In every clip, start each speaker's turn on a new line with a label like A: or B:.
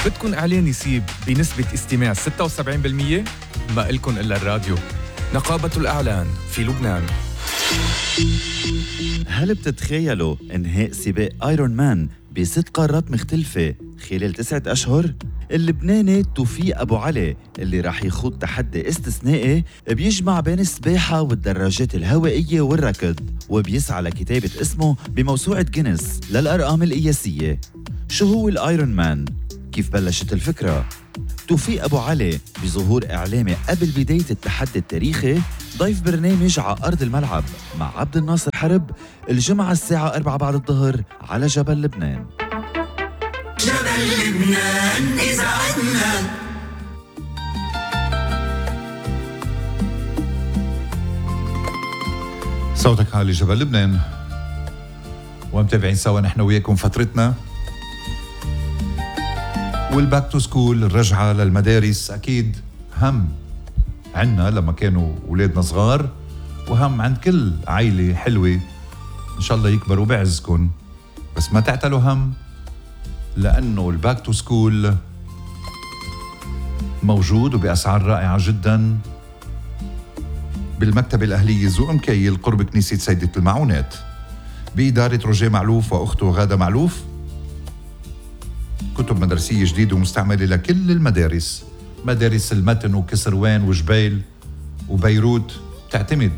A: بدكن إعلان يسيب بنسبة استماع 76%؟ ما إلكن إلا الراديو. نقابة الإعلان في لبنان.
B: هل بتتخيلوا إنهاء سباق آيرون مان ب6 قارات مختلفة خلال 9 أشهر؟ اللبناني توفيق أبو علي اللي راح يخوض تحدي استثنائي بيجمع بين السباحة والدراجات الهوائية والركض، وبيسعى لكتابة اسمه بموسوعة جينيس للأرقام القياسية. شو هو الآيرون مان؟ كيف بلشت الفكرة؟ توفيق أبو علي بظهور إعلامي قبل بداية التحدي التاريخي ضيف برنامج على أرض الملعب مع عبد الناصر حرب الجمعة الساعة 4 بعد الظهر على جبل لبنان.
C: جبل لبنان إذا عنا
D: صوتك عالي جبل لبنان، ومتابعين سوا نحن وياكم فترتنا والباك تو سكول، الرجعة للمدارس. أكيد هم عنا لما كانوا أولادنا صغار، وهم عند كل عائلة حلوة إن شاء الله يكبروا بعزكم، بس ما تعتلوا هم، لأنه الباك تو سكول موجود وبأسعار رائعة جدا بالمكتبة الأهلية زوق مكيل قرب كنيسة سيدة المعونات بإدارة روجيه معلوف وأخته غادة معلوف. كتب مدرسية جديدة ومستعملة لكل المدارس، مدارس المتن وكسروان وجبيل وبيروت، تعتمد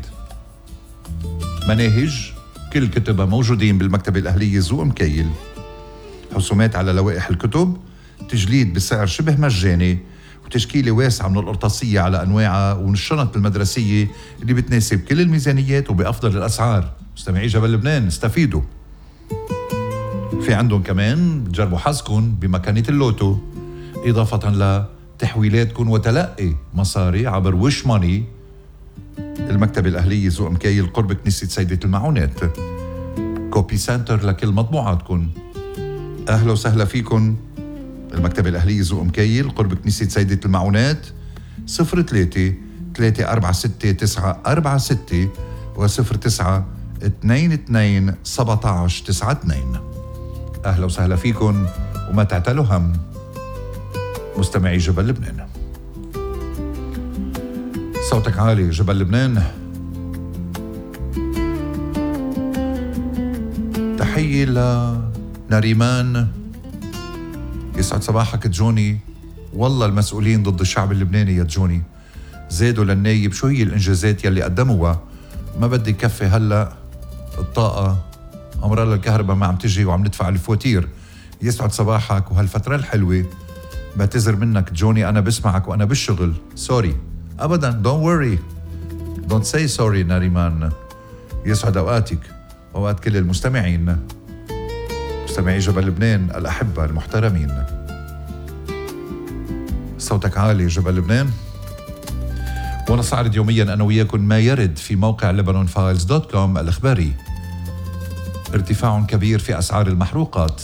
D: مناهج كل كتبها موجودين بالمكتبة الأهلية زوق مكيل. حسومات على لوائح الكتب، تجليد بسعر شبه مجاني، وتشكيلة واسعة من القرطاسية على أنواعها والشنط المدرسية اللي بتناسب كل الميزانيات وبأفضل الأسعار. مستمعي جبل لبنان استفيدوا. في عندهم كمان جربوا حظكم بمكانة اللوتو، إضافة لتحويلاتكم وتلقي مصاري عبر وش ماني. المكتبة الأهلية زوق مكيل قرب كنيسة سيدة المعونات. كوبي سنتر لكل مطبوعاتكم. أهلا وسهلا فيكم. المكتبة الأهلية زوق مكيل قرب كنيسة سيدة المعونات 03-346-946 و09-22-17-92. أهلا وسهلا فيكم وما تعتلوا هم. مستمعي جبل لبنان، صوتك عالي جبل لبنان. تحية لنريمان، يسعد صباحك جوني. والله المسؤولين ضد الشعب اللبناني يا جوني زادوا للنايب شو هي الإنجازات يلي قدموها. ما بدي كفي هلأ الطاقة أمرار الكهرباء ما عم تجي وعم ندفع الفواتير. يسعد صباحك وهالفترة الحلوة. بعتذر منك جوني، أنا بسمعك وأنا بالشغل. سوري أبدا، don't worry, don't say sorry ناريمان. يسعد أوقاتك وأوقات كل المستمعين، مستمعي جبل لبنان الأحبة المحترمين. صوتك عالي جبل لبنان. ونستعرض يوميا أنا وياكم ما يرد في موقع lebanonfiles.com الإخباري. ارتفاع كبير في أسعار المحروقات.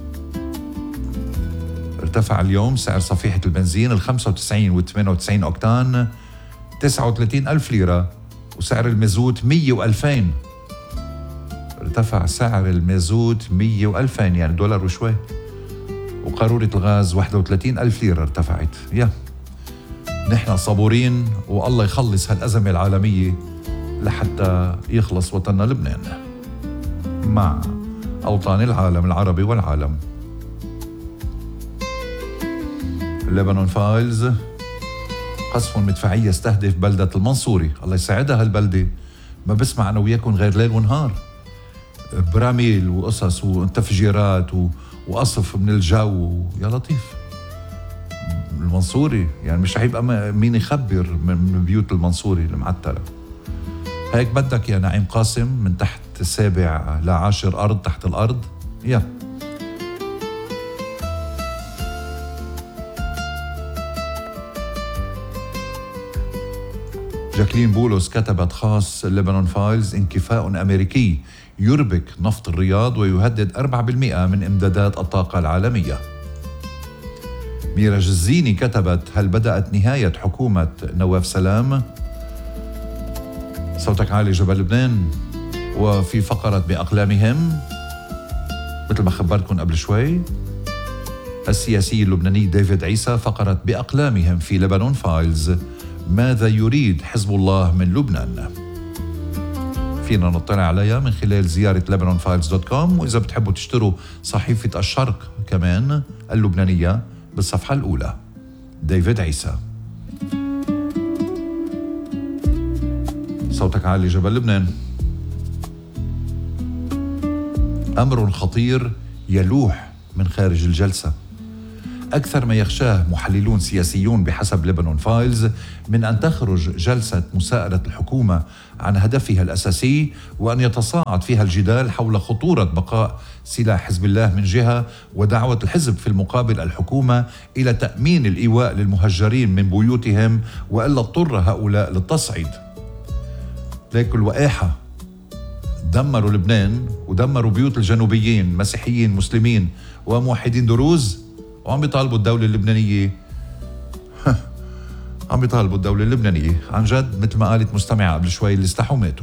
D: ارتفع اليوم سعر صفيحة البنزين 95 و 98 أوكتان 39,000 ليرة، وسعر المازوت 100 و2000. ارتفع سعر المازوت 100 و2000 يعني $1 وشوي. وقارورة الغاز 31,000 ليرة ارتفعت. نحن صبورين والله يخلص هالأزمة العالمية لحتى يخلص وطننا لبنان مع أوطان العالم العربي والعالم. لبنان فايلز، قصف مدفعية يستهدف بلدة المنصوري. الله يساعدها هالبلدة، ما بسمع أنا وياكم غير ليل ونهار، براميل وقصص وتفجيرات وقصف من الجو. يا لطيف المنصوري، يعني مش هيبقى مين يخبر من بيوت المنصوري المعتلة. هيك بدك يا نعيم قاسم، من تحت 7 ل10 أرض تحت الأرض. جاكلين بولس كتبت خاص لبنان فايلز: انكفاء أمريكي يربك نفط الرياض ويهدد 4% من إمدادات الطاقة العالمية. ميرا جزيني كتبت: هل بدأت نهاية حكومة نواف سلام؟ صوتك عالي جبل لبنان. وفي فقرة بأقلامهم مثل ما خبرتكم قبل شوي، السياسي اللبناني ديفيد عيسى فقرت بأقلامهم في لبنان فايلز ماذا يريد حزب الله من لبنان. فينا نطلع عليها من خلال زيارة lebanonfiles.com، وإذا بتحبوا تشتروا صحيفة الشرق كمان اللبنانية بالصفحة الأولى. ديفيد عيسى. صوتك عالي جبل لبنان. أمر خطير يلوح من خارج الجلسة، أكثر ما يخشاه محللون سياسيون بحسب لبنان فايلز من أن تخرج جلسة مساءلة الحكومة عن هدفها الأساسي، وأن يتصاعد فيها الجدال حول خطورة بقاء سلاح حزب الله من جهة، ودعوة الحزب في المقابل الحكومة إلى تأمين الإيواء للمهجرين من بيوتهم، وإلا اضطر هؤلاء للتصعيد. ليك الوقاحة دمروا لبنان ودمروا بيوت الجنوبيين مسيحيين مسلمين وموحدين دروز، وعم بيطالبوا الدولة اللبنانية عم بيطالبوا الدولة اللبنانية عن جد، مثل ما قالت مستمعة قبل شوي اللي استحوا ماتوا.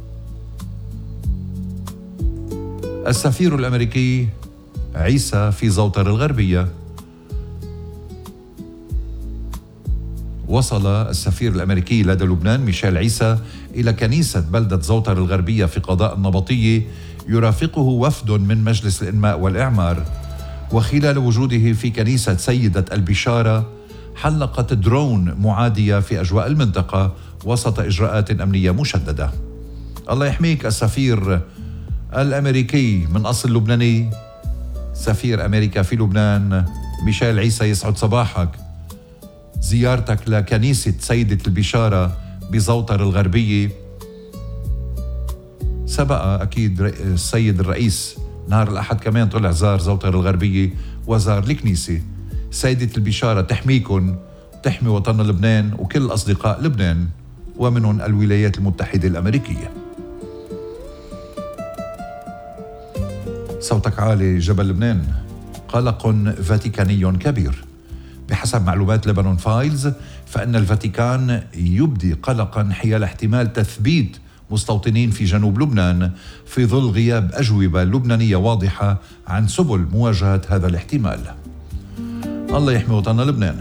D: السفير الأمريكي عيسى في زوطر الغربية. وصل السفير الأمريكي لدى لبنان ميشيل عيسى إلى كنيسة بلدة زوطر الغربية في قضاء النبطية، يرافقه وفد من مجلس الإنماء والإعمار. وخلال وجوده في كنيسة سيدة البشارة حلقت درون معادية في أجواء المنطقة وسط إجراءات أمنية مشددة. الله يحميك السفير الأمريكي من أصل لبناني، سفير أمريكا في لبنان ميشيل عيسى، يسعد صباحك. زيارتك لكنيسة سيدة البشارة بزوطر الغربية سبق أكيد السيد الرئيس نهار الأحد كمان طلع زار زوطر الغربية وزار الكنيسة. سيدة البشارة تحميكن، تحمي وطن لبنان وكل أصدقاء لبنان ومنهم الولايات المتحدة الأمريكية. صوتك عالي جبل لبنان. قلق فاتيكاني كبير. بحسب معلومات لبنان فايلز فإن الفاتيكان يبدي قلقا حيال احتمال تثبيت مستوطنين في جنوب لبنان في ظل غياب أجوبة لبنانية واضحة عن سبل مواجهة هذا الاحتمال. الله يحمي وطننا لبنان.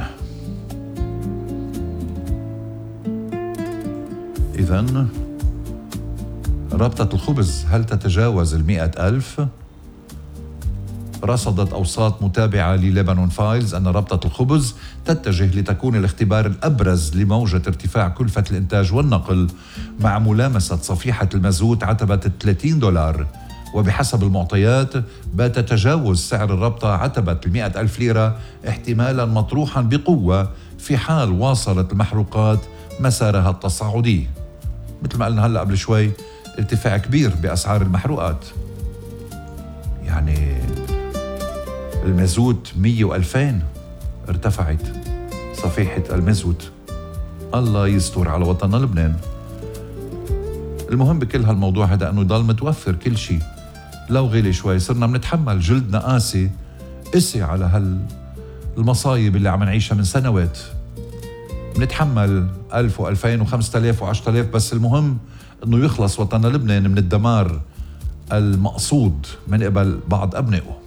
D: إذن رابطة الخبز هل تتجاوز 100,000؟ رصدت أوساط متابعة للبنان فايلز أن رابطة الخبز تتجه لتكون الاختبار الأبرز لموجة ارتفاع كلفة الإنتاج والنقل، مع ملامسة صفيحة المازوت عتبة $30. وبحسب المعطيات بات تجاوز سعر الرابطة عتبة 100,000 ليرة احتمالا مطروحا بقوة في حال واصلت المحروقات مسارها التصاعدي. مثل ما قلنا هلأ قبل شوي، ارتفاع كبير بأسعار المحروقات. يعني المازوت 100 و2000 ارتفعت صفيحة المازوت. الله يستر على وطننا لبنان. المهم بكل هالموضوع هذا أنه يضل متوفر كل شيء، لو غلي شوي صرنا بنتحمل، جلدنا قاسي على هالمصايب اللي عم نعيشها من سنوات. بنتحمل 1000 و2000 و5000 و10000، بس المهم أنه يخلص وطننا لبنان من الدمار المقصود من قبل بعض أبنائه.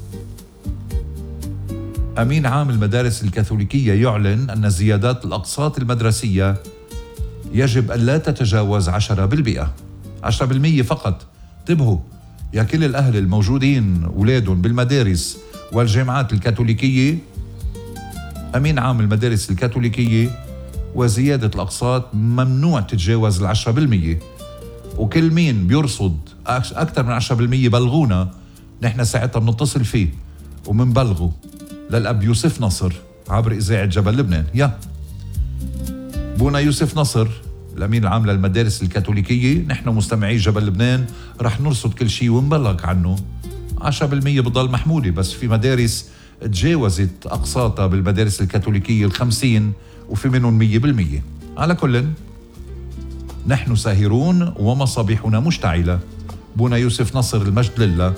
D: أمين عام المدارس الكاثوليكية يعلن أن زيادات الأقساط المدرسية يجب أن لا تتجاوز 10%. 10% فقط. انتبهوا يا كل الأهل الموجودين أولادهم بالمدارس والجامعات الكاثوليكية، أمين عام المدارس الكاثوليكية وزيادة الأقساط ممنوع تتجاوز 10%. وكل مين بيرصد أكثر من 10% بلغونا، نحن ساعتها بنتصل فيه ومنبلغه للأب يوسف نصر عبر إذاعة جبل لبنان. يا بونا يوسف نصر الأمين العام للمدارس الكاثوليكية، نحن مستمعي جبل لبنان رح نرصد كل شيء ونبلغ عنه. 10% بضل محمودة، بس في مدارس تجاوزت أقساطها بالمدارس الكاثوليكية 50 وفي منهم 100%. على كل نحن ساهرون ومصابيحنا مشتعلة. بونا يوسف نصر المجد لله.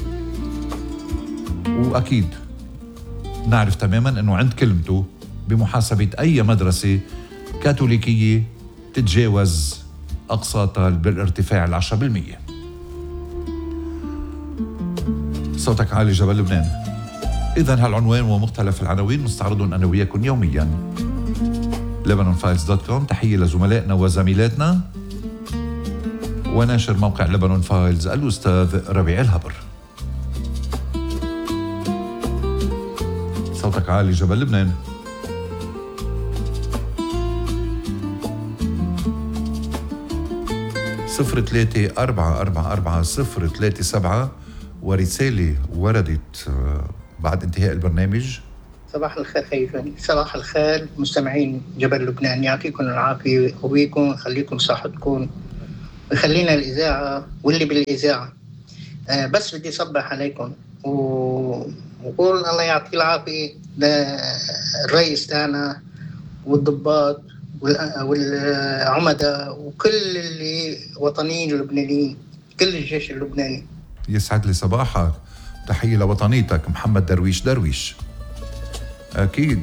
D: وأكيد نعرف تماما أنه عند كلمته بمحاسبة أي مدرسة كاثوليكية تتجاوز أقساطها بالارتفاع 10%. صوتك عالي جبل لبنان. إذن هالعنوان ومختلف العناوين نستعرضهم أنا وياكم يوميا. LebanonFiles.com. تحية لزملائنا وزميلاتنا وناشر موقع لبنان فايلز الأستاذ ربيع الهبر. صوتك عالي جبل لبنان. صفر 3-4-4-4-0-3-7. ورسالة وردت بعد انتهاء البرنامج.
E: صباح الخير خيفاني، صباح الخير مستمعين جبل لبنان، يعطيكم العافية وبيكم، خليكم صحتكم وخلينا الإذاعة واللي بالإذاعة. بس بدي صبح عليكم وقول الله يعطيه العافية للرئيس تاعنا والضباط والعمدة وكل اللي وطنيين اللبنانيين، كل الجيش اللبناني.
D: يسعد لي صباحك. تحية لوطنيتك محمد درويش. أكيد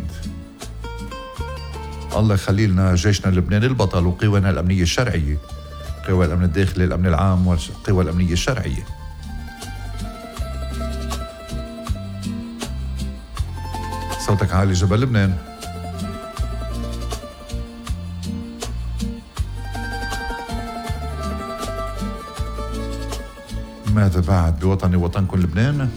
D: الله يخلي لنا جيشنا اللبناني البطل وقوانا الأمنية الشرعية، قوى الأمن الداخلي، الأمن العام والقوى الأمنية الشرعية. صوتك عالي جبل لبنان. ماذا بعد بوطني وطنكم لبنان؟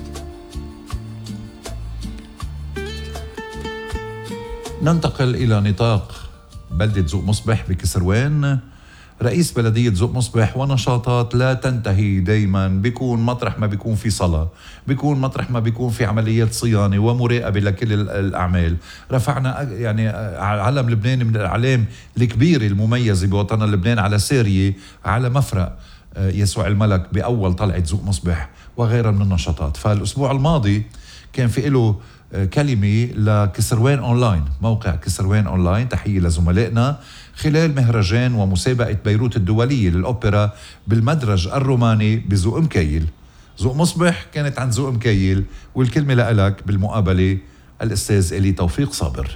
D: ننتقل إلى نطاق بلدة ذوق مصبح بكسروان. رئيس بلدية ذوق مصبح ونشاطات لا تنتهي دايما، بيكون مطرح ما بيكون في صلاة، بيكون مطرح ما بيكون في عمليات صيانة ومراقبة لكل الأعمال. رفعنا يعني علم لبنان من الأعلام الكبيرة المميزة بوطننا لبنان على سارية على مفرق يسوع الملك بأول طلعة ذوق مصبح وغيرها من النشاطات. فالأسبوع الماضي كان في له كلمة لكسروان أونلاين، موقع كسروان أونلاين. تحية لزملائنا خلال مهرجان ومسابقة بيروت الدولية للأوبرا بالمدرج الروماني بذوق مكيل. ذوق مصبح كانت عن ذوق مكيل، والكلمة لك بالمقابلة الأستاذ إلي توفيق صابر.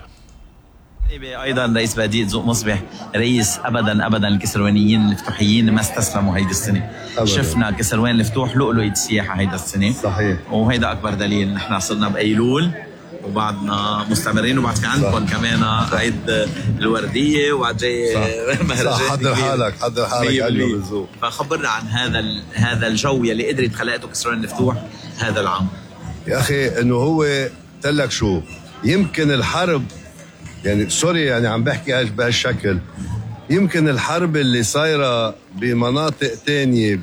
F: ايضا رئيس بلديه ذوق مصبح، رئيس ابدا الكسروانيين الفتوحيين ما استسلموا هيدي السنه أبداً. شفنا كسروان الفتوح لؤلؤة السياحه هيدا السنه، صحيح، وهيدا اكبر دليل. نحن صرنا بايلول وبعدنا مستمرين، وبعد في عندكم كمان عيد الورديه وبعد جاي مهرجان.
G: حضر حالك قبل بالذوق.
F: فخبرنا عن هذا الجو يلي قدرت خلقته كسروان الفتوح هذا العام.
G: يا اخي انه هو تلك شو يمكن الحرب، يعني سوري يعني عم بحكي بهالشكل، يمكن الحرب اللي صايرة بمناطق تانية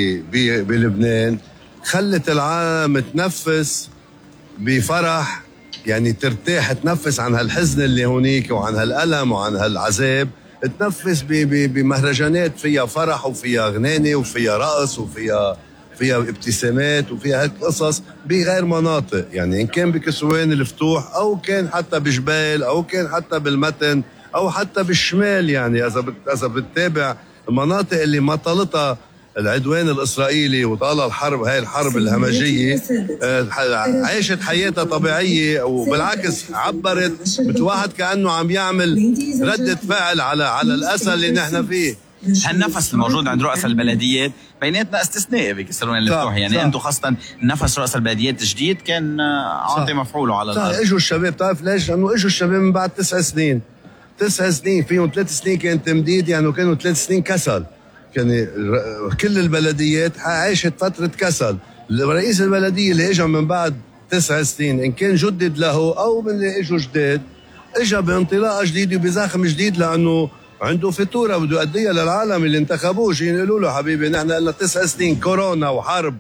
G: بلبنان خلت العالم تنفس بفرح، يعني ترتاح، تنفس عن هالحزن اللي هونيك وعن هالألم وعن هالعذاب، تنفس بمهرجانات فيها فرح وفيها غنانة وفيها رقص وفيها ابتسامات وفيها هيك قصص بغير مناطق، يعني إن كان بكسروان الفتوح أو كان حتى بجبال أو كان حتى بالمتن أو حتى بالشمال. يعني إذا بتتابع المناطق اللي ما طالتها العدوان الإسرائيلي وطال هاي الحرب الهمجية، عاشت حياتها طبيعية، وبالعكس عبرت مثل واحد كأنه عم يعمل ردة فعل على الأسى اللي نحن فيه.
F: هالنفس الموجود عند رؤساء البلديات بيناتنا استثنائي بكسروان الفتوح، يعني انتم خاصة نفس رؤساء البلديات الجديد كان عاطي مفعوله على الأرض.
G: اجوا الشباب، بتعرف ليش؟ لأنه اجوا الشباب من بعد 9 سنين فيهم 3 سنين كان تمديد، يعني كانوا 3 سنين كسل. يعني كل البلديات عاشت فترة كسل. رئيس البلدية اللي اجى من بعد 9 سنين إن كان جدد له أو من اللي اجوا جداد، اجى بانطلاقة جديدة وبزخم جديد، لأنه عنده فاتورة بده يأديها للعالم اللي انتخبوه. يقولوا له حبيبي نحن لنا 9 سنين كورونا وحرب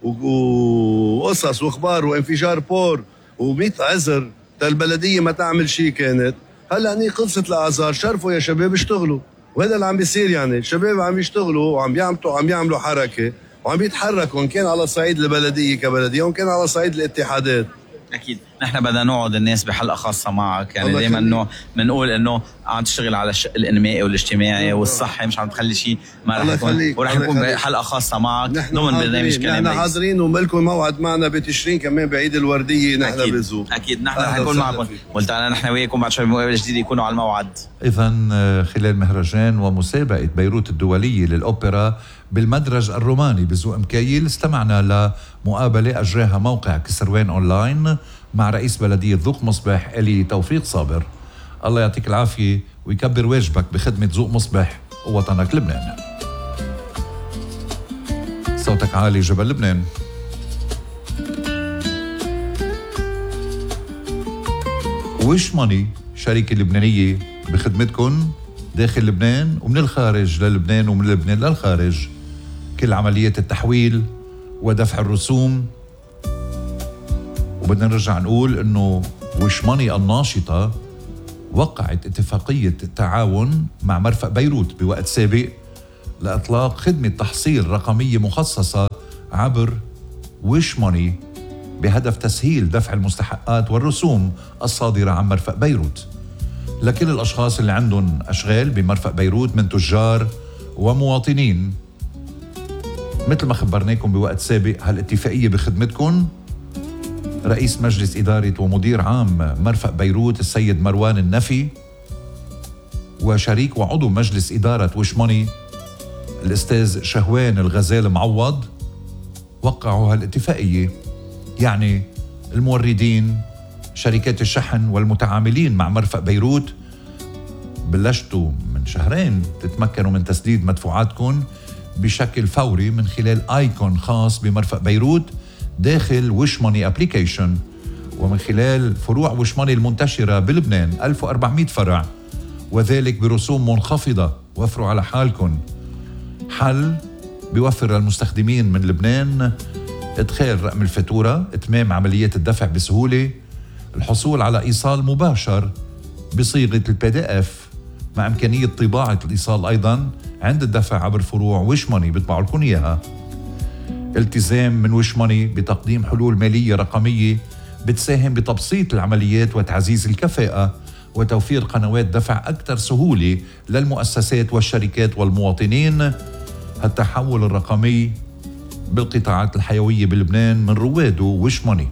G: وقصص واخبار وانفجار بور و100 عذر البلدية ما تعمل شيء كانت. هلا هني خلصت الاعذار، شرفوا يا شباب اشتغلوا، وهذا اللي عم بيصير. يعني الشباب عم يشتغلوا وعم يعملوا حركة وعم يتحركوا، ان كان على صعيد البلدية كبلدية وان كان على صعيد الاتحادات.
F: اكيد نحن بدنا نقعد الناس بحلقه خاصه معك، يعني دائما انه بنقول انه عم تشتغل على الشق الانمائي والاجتماعي والصحي، مش عم تخلي شيء ما رح يكون، ورح يكون بحلقه خاصه معك ضمن برنامج كلام
G: نحن حاضرين، وملكم موعد معنا بتشرين كمان بعيد الورديه. نحن بذوق
F: اكيد نحن رح نكون معكم، قلت انا نحن وياكم بعد شوي مقابله جديده يكونوا على الموعد.
D: اذا خلال مهرجان ومسابقه بيروت الدوليه للاوبرا بالمدرج الروماني بذوق مكيل، استمعنا لمقابله اجراها موقع كسروان اونلاين مع رئيس بلدية ذوق مصبح إلي توفيق صابر. الله يعطيك العافية ويكبر واجبك بخدمة ذوق مصبح ووطنك لبنان. صوتك عالي جبل لبنان. ويش ماني شركة لبنانية بخدمتكم داخل لبنان ومن الخارج للبنان ومن لبنان للخارج. كل عمليات التحويل ودفع الرسوم. وبدنا نرجع نقول انه ويش ماني الناشطة وقعت اتفاقية تعاون مع مرفأ بيروت بوقت سابق لإطلاق خدمة تحصيل رقمية مخصصة عبر ويش ماني بهدف تسهيل دفع المستحقات والرسوم الصادرة عن مرفأ بيروت لكل الأشخاص اللي عندهم أشغال بمرفأ بيروت من تجار ومواطنين. مثل ما خبرناكم بوقت سابق هالاتفاقية بخدمتكم. رئيس مجلس إدارة ومدير عام مرفأ بيروت السيد مروان النفي وشريك وعضو مجلس إدارة ويش ماني الأستاذ شهوان الغزال معوض وقعوا هالاتفاقية. يعني الموردين شركات الشحن والمتعاملين مع مرفأ بيروت بلشتوا من شهرين تتمكنوا من تسديد مدفوعاتكم بشكل فوري من خلال آيكون خاص بمرفأ بيروت داخل ويش ماني ابليكيشن ومن خلال فروع ويش ماني المنتشرة بلبنان 1400 فرع وذلك برسوم منخفضة. وفروا على حالكم. حل بيوفر للمستخدمين من لبنان إدخال رقم الفاتورة، إتمام عمليات الدفع بسهولة، الحصول على إيصال مباشر بصيغة الPDF مع إمكانية طباعة الإيصال أيضاً عند الدفع عبر فروع ويش ماني بيطبعوا لكم إياها. التزام من ويش ماني بتقديم حلول مالية رقمية بتساهم بتبسيط العمليات وتعزيز الكفاءة وتوفير قنوات دفع أكثر سهولة للمؤسسات والشركات والمواطنين. التحول الرقمي بالقطاعات الحيوية بلبنان من رواده ويش ماني.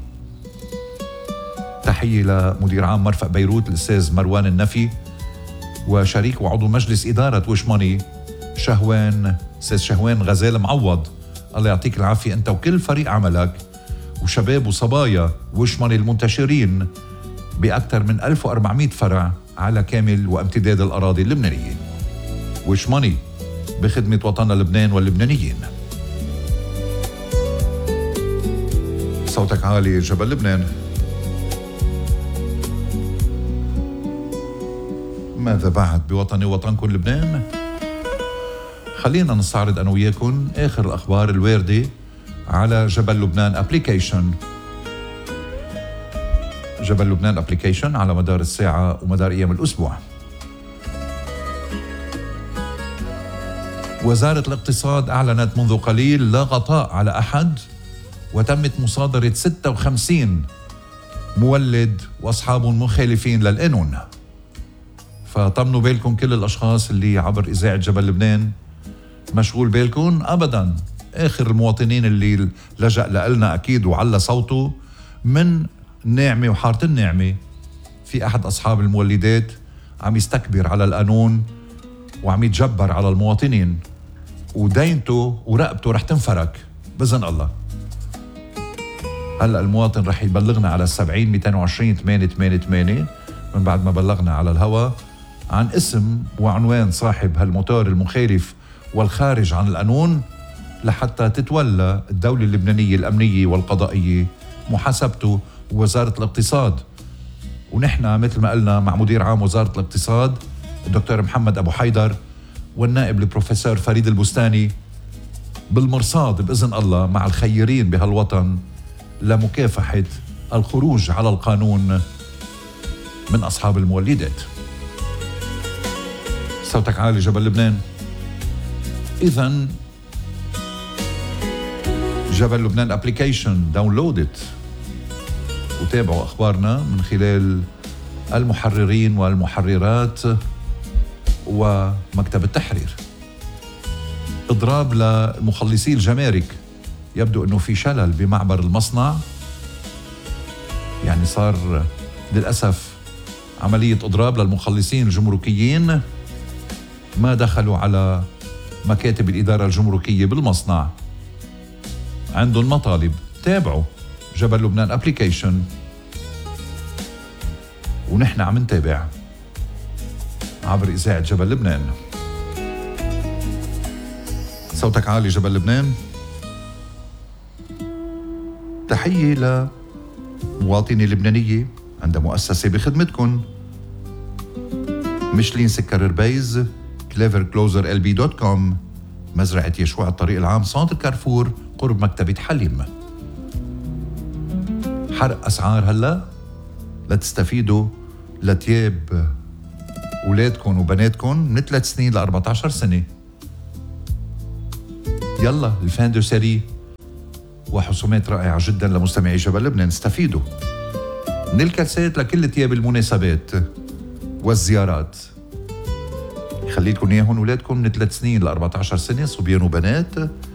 D: تحية لمدير عام مرفأ بيروت الأستاذ مروان النفي وشريك وعضو مجلس إدارة ويش ماني أستاذ شهوان غزال معوض. الله يعطيك العافية أنت وكل فريق عملك وشباب وصبايا ويش ماني المنتشرين بأكثر من 1400 فرع على كامل وامتداد الأراضي اللبنانية. ويش ماني بخدمة وطننا لبنان واللبنانيين. صوتك عالي جبل لبنان. ماذا بعد بوطني وطنكم لبنان؟ خلينا نستعرض أنا وياكم آخر الأخبار الواردة على جبل لبنان أبليكيشن. جبل لبنان أبليكيشن على مدار الساعة ومدار أيام الأسبوع. وزارة الاقتصاد أعلنت منذ قليل لا غطاء على أحد وتمت مصادرة 56 مولد وأصحابهم مخالفين للقانون. فطمنوا بالكم كل الأشخاص اللي عبر إذاعة جبل لبنان مشغول بالكم أبداً. آخر المواطنين اللي لجأ لنا أكيد وعلى صوته من الناعمة وحارة الناعمة في أحد أصحاب المولدات عم يستكبر على القانون وعم يتجبر على المواطنين ودينته ورقبته رح تنفرك بإذن الله. هلأ المواطن رح يبلغنا على 70 220 888 من بعد ما بلغنا على الهواء عن اسم وعنوان صاحب هالموتور المخالف والخارج عن القانون لحتى تتولى الدولة اللبنانية الأمنية والقضائية محاسبته ووزارة الاقتصاد. ونحن مثل ما قلنا مع مدير عام وزارة الاقتصاد الدكتور محمد أبو حيدر والنائب البروفيسور فريد البستاني بالمرصاد بإذن الله مع الخيرين بهالوطن لمكافحة الخروج على القانون من أصحاب المولدات. صوتك عالي جبل لبنان. إذن جبل لبنان أبليكيشن داونلودت وتابعوا أخبارنا من خلال المحررين والمحررات ومكتب التحرير. إضراب لمخلصي الجمارك. يبدو أنه في شلل بمعبر المصنع. يعني صار للأسف عملية إضراب للمخلصين الجمركيين ما دخلوا على مكاتب الإدارة الجمركية بالمصنع. عندهم مطالب. تابعوا جبل لبنان أبليكيشن ونحن عم نتابع عبر إذاعة جبل لبنان. صوتك عالي جبل لبنان. تحية لمواطنة لبنانية عندها مؤسسة بخدمتكن، ميشلين سكر ربيز، clevercloserlb.com، مزرعة يشوع الطريق العام، سنتر كارفور قرب مكتبة حليم. حرق أسعار هلا لتستفيدوا لتياب أولادكم وبناتكم من 3 سنين ل 14 سنة. يلا الفان دو سيري وحسومات رائعة جدا لمستمعي جبل لبنان. استفيدوا من الكاسات لكل تياب المناسبات والزيارات. يخلي لكم اياهم اولادكم من 3 سنين ل 14 سنة، صبيان وبنات.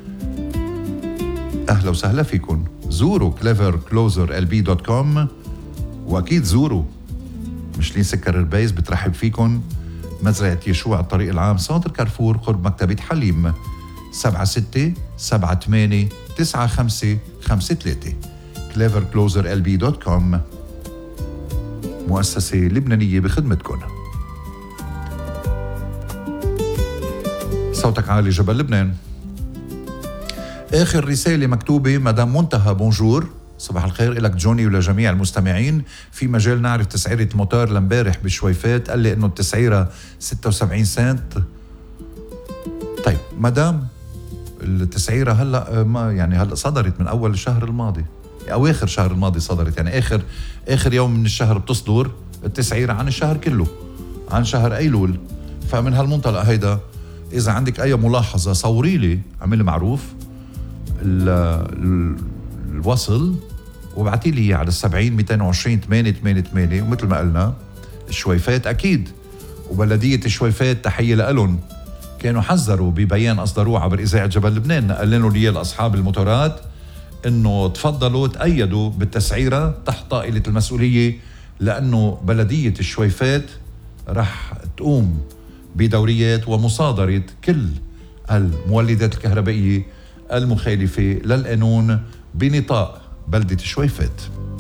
D: اهلا وسهلا فيكم. زوروا clevercloserlb.com، واكيد زوروا ميشلين سكر ربيز بترحب فيكم. مزرعة يشوع الطريق العام، سنتر كارفور قرب مكتبة حليم. 76789553 clevercloserlb.com، مؤسسة لبنانية بخدمتكم. صوتك عالي جبل لبنان. آخر رسالة مكتوبة مدام منتهى. بونجور، صباح الخير لك جوني ولجميع المستمعين. في مجال نعرف تسعيرة الموتور لمبارح بشويفات، قال لي انه التسعيرة 76 سنت. طيب مدام التسعيرة هلا ما يعني هلا صدرت من اول الشهر الماضي، او اخر شهر الماضي صدرت، يعني اخر يوم من الشهر بتصدر التسعيرة عن الشهر كله، عن شهر ايلول. فمن هالمنطلق هيدا اذا عندك اي ملاحظة صوري لي، اعمل معروف الوصل وابعتي لي على 70-220-888. ومثل ما قلنا الشويفات اكيد وبلدية الشويفات تحية لألون، كانوا حذروا ببيان أصدروه عبر إذاعة جبل لبنان، قالوا لي لأصحاب الموتورات إنه تفضلوا تأيدوا بالتسعيرة تحت طائلة المسؤولية، لأنه بلدية الشويفات رح تقوم بدوريات ومصادرة كل المولدات الكهربائية المخالفة للقانون بنطاق بلدة الشويفات.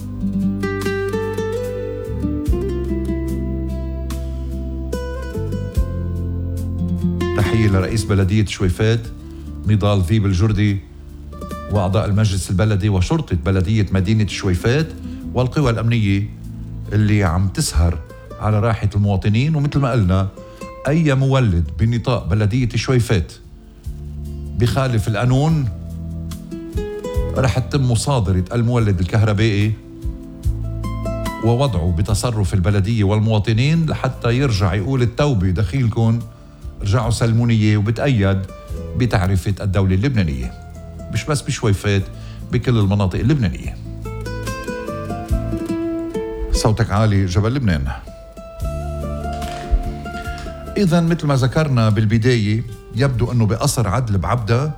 D: تحية لرئيس بلدية شويفات نضال ذيب الجردي وأعضاء المجلس البلدي وشرطة بلدية مدينة الشويفات والقوى الأمنية اللي عم تسهر على راحة المواطنين. ومثل ما قلنا أي مولد بنطاق بلدية الشويفات بخالف القانون رح تتم مصادرة المولد الكهربائي ووضعه بتصرف البلدية والمواطنين لحتى يرجع يقول التوبة دخيلكم، رجعوا سلموني إياه، وبتأيد بتعرفة الدولة اللبنانية، مش بس بشويفات، بكل المناطق اللبنانية. صوتك عالي جبل لبنان. إذن مثل ما ذكرنا بالبداية، يبدو أنه بقصر عدل بعبدة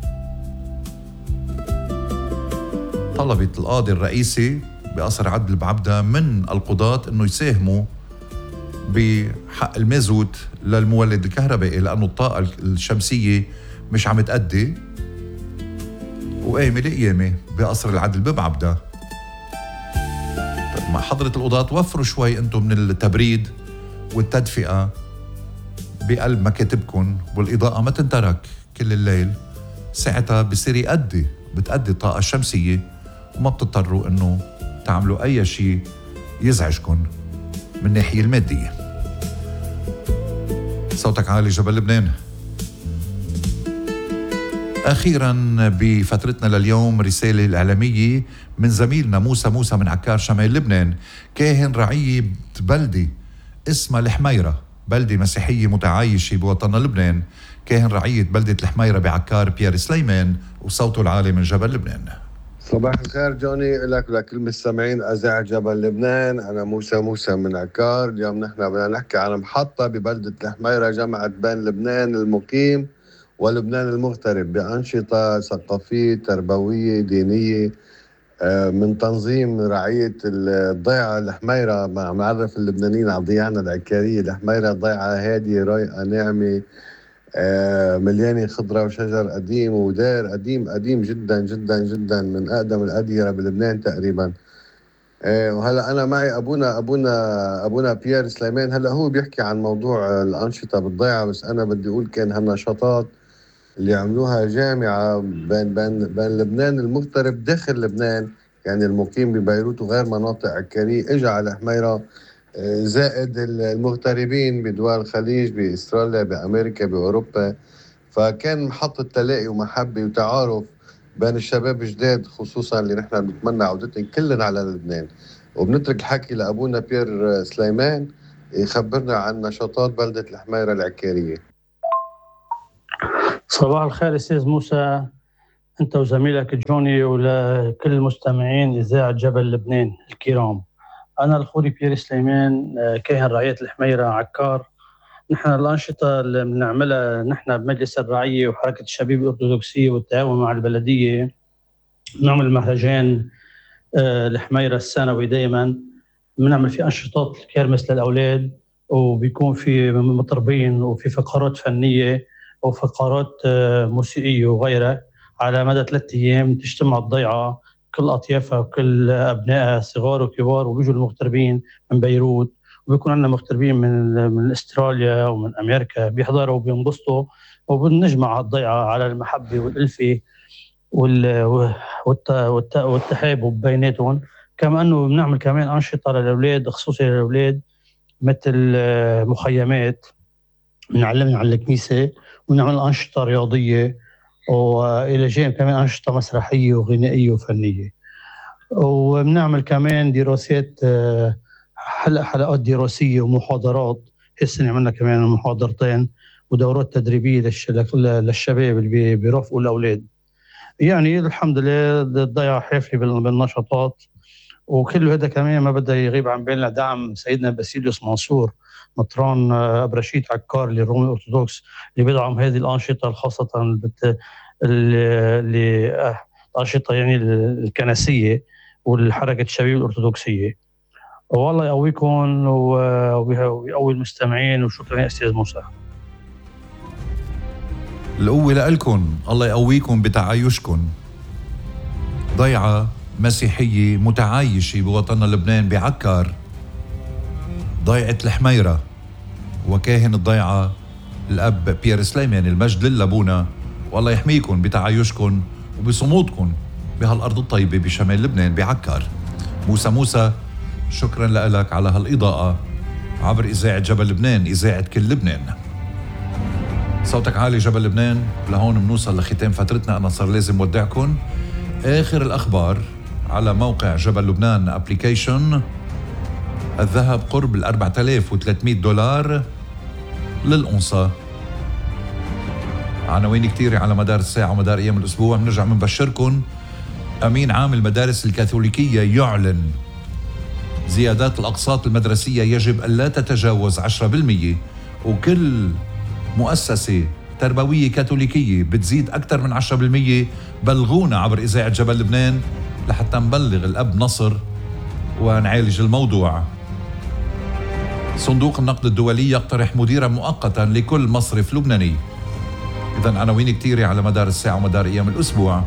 D: طلبت القاضي الرئيسي بقصر عدل بعبدة من القضاة أنه يساهموا بحق المازوت للمولد الكهربائي، لأنه الطاقة الشمسية مش عم تأدي، وقايمة لقيامة بقصر العدل ببعبدة. مع حضرة القضاة وفروا شوي أنتم من التبريد والتدفئة بقلب مكاتبكم، والإضاءة ما تنترك كل الليل، ساعتها بصير بتأدي الطاقة الشمسية وما بتضطروا أنه تعملوا أي شيء يزعجكم من الناحية المادية. صوتك عالي جبل لبنان. أخيراً بفترتنا لليوم رسالة الإعلامية من زميلنا موسى من عكار شمال لبنان. كاهن رعية بلدة اسمها الحميرة، بلدة مسيحية متعايشة بوطننا لبنان، كاهن رعية بلدة الحميرة بعكار بيير سليمان، وصوته العالي من جبل لبنان.
G: صباح الخير جوني لك ولكل المستمعين إذاعة جبل لبنان. أنا موسى من عكار. اليوم نحن بدنا نحكي عن محطة ببلدة الحميرة جمعت بين لبنان المقيم ولبنان المغترب بأنشطة ثقافية تربوية دينية من تنظيم رعية الضيعة الحميرة. عم نعرف اللبنانيين على ضيعنا العكارية. الحميرة ضيعة هادية رايقة ناعمة مليانة خضرة وشجر قديم ودار قديم جدا جدا جدا، من أقدم الأديرة بلبنان تقريبا.
H: وهلا انا معي ابونا بيير سليمان. هلا هو بيحكي عن موضوع الانشطه بالضيعه، بس انا بدي اقول كان هالنشاطات اللي عملوها جامعه بين لبنان المغترب داخل لبنان، يعني المقيم ببيروت وغير مناطق عكارية، اجى على حميرة، زائد المغتربين بدول الخليج، باستراليا، بامريكا، باوروبا. فكان محطة تلاقي ومحبة وتعارف بين الشباب الجداد، خصوصا اللي نحن بنتمنى عودتهم كلنا على لبنان. وبنترك الحكي لأبونا بيير سليمان يخبرنا عن نشاطات بلدة الحميرة العكارية.
I: صباح الخير أستاذ موسى، أنت وزميلك جوني ولكل المستمعين إذاعة جبل لبنان الكرام. أنا الخوري بيير سليمان، كاهن رعية الحميرة عكار. نحن الأنشطة اللي بنعملها نحن بمجلس الرعية وحركة الشباب الأرثوذكسية والتعاون مع البلدية، بنعمل مهرجان الحميرة السنوي دائما، بنعمل فيه أنشطات كرمس للأولاد، وبيكون في مطربين وفي فقرات فنية وفقرات موسيقية وغيرها. على مدى 3 أيام تجتمع الضيعة كل أطيافها وكل أبنائها صغار وكبار، وبيجوا المغتربين من بيروت، وبيكون عندنا مغتربين من استراليا ومن أمريكا بيحضروا وبينبسطوا، وبنجمع الضيعة على المحبة والألفة والتحابب بيناتهم. كما أنه بنعمل كمان أنشطة للأولاد، خصوصي للأولاد، مثل مخيمات بنعلمهم على الكنيسة، ونعمل أنشطة رياضية، وإلى جانب كمان أنشطة مسرحية وغنائية وفنية. وبنعمل كمان دراسات، حلقات دراسية ومحاضرات. هالسنة عملنا كمان محاضرتين ودورات تدريبية للشباب اللي بيرافقوا الأولاد. يعني الحمد لله الضيعة حافلة بالنشاطات، وكل هذا كمان ما بدأ يغيب عن بالنا دعم سيدنا باسيليوس منصور مطران أبرشيت عكار للرومي الأرثوذكس، اللي بيدعم هذه الأنشطة، خاصة الأنشطة يعني الكنسية والحركة الشباب الأرثوذكسية. والله يقويكم ويقوي المستمعين، وشكرا يا أستاذ موسى.
D: القوة لألكن، الله يقويكم بتعايشكن. ضيعة مسيحية متعايشة بوطننا لبنان بعكار، ضيعة الحميرة، وكاهن الضيعة الأب بيير سليمان، المجد للأبونا، والله يحميكم بتعايشكم وبصمودكم بهالأرض الطيبة بشمال لبنان بعكار. موسى شكرا لك على هالإضاءة عبر إذاعة جبل لبنان، إذاعة كل لبنان. صوتك عالي جبل لبنان. لهون بنوصل لختام فترتنا، أنا صار لازم ودعكم. آخر الأخبار على موقع جبل لبنان أبليكيشن: الذهب قرب $4,300 للأونصة. عناوين كتيرة على مدار الساعة ومدار أيام الأسبوع. بنرجع منبشركم أمين عام المدارس الكاثوليكية يعلن زيادات الأقساط المدرسية يجب ألا تتجاوز 10%، وكل مؤسسة تربوية كاثوليكية بتزيد أكثر من 10% بلغونا عبر إذاعة جبل لبنان لحتى نبلغ الأب نصر ونعالج الموضوع. صندوق النقد الدولي يقترح مديرا مؤقتا لكل مصرف لبناني. إذن عناوين كتيرة على مدار الساعة ومدار أيام الأسبوع.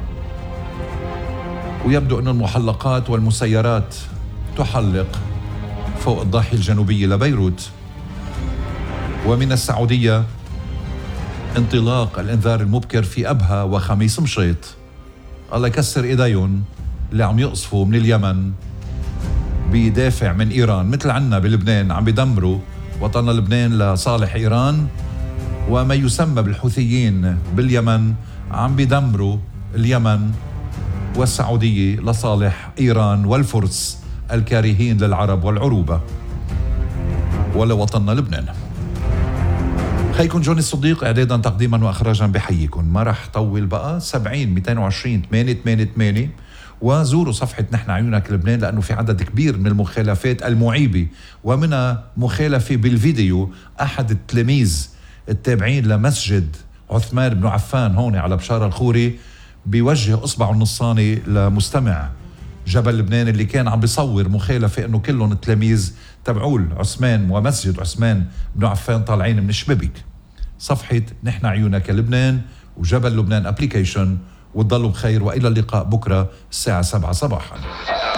D: ويبدو أن المحلقات والمسيرات تحلق فوق الضاحية الجنوبية لبيروت. ومن السعودية انطلاق الإنذار المبكر في أبها وخميس مشيط. الله يكسر إيديهم اللي عم يقصفوا من اليمن بيدافع من إيران، مثل عنا بلبنان عم بيدمروا وطننا لبنان لصالح إيران، وما يسمى بالحوثيين باليمن عم بيدمروا اليمن والسعودية لصالح إيران والفرس الكارهين للعرب والعروبة ولوطننا لبنان. خيكم جوني الصديق إعدادا تقديما وإخراجا بحييكم. ما رح طول بقى. 70-220-888 وزوروا صفحة نحن عيونك لبنان، لأنه في عدد كبير من المخالفات المعيبة، ومنها مخالفة بالفيديو أحد التلاميذ التابعين لمسجد عثمان بن عفان هون على بشارة الخوري بيوجه إصبعه النصاني لمستمع جبل لبنان اللي كان عم بيصور مخالفة إنه كلهم التلاميذ تبعول عثمان ومسجد عثمان بن عفان طالعين من الشبابيك. صفحة نحن عيونك لبنان وجبل لبنان أبليكيشن. وتضلوا بخير وإلى اللقاء بكرة الساعة 7 صباحا.